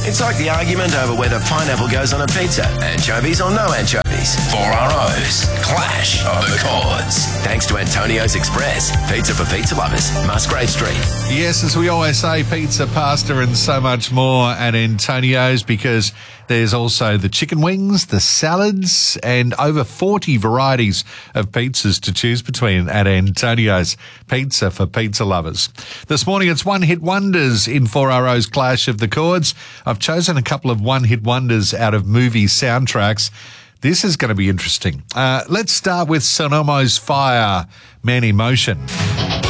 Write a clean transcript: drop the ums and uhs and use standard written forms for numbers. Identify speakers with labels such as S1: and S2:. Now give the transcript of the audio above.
S1: It's like the argument over whether pineapple goes on a pizza, anchovies or no anchovies. 4RO's Clash of the Chords. Thanks to Antonio's Express, pizza for pizza lovers, Musgrave Street.
S2: Yes, as we always say, pizza, pasta and so much more at Antonio's, because there's also the chicken wings, the salads and over 40 varieties of pizzas to choose between at Antonio's. Pizza for pizza lovers. This morning it's one-hit wonders in 4RO's Clash of the Chords. I've chosen a couple of one-hit wonders out of movie soundtracks. This is going to be interesting. Let's start with Sonomo's Fire, Man in Motion.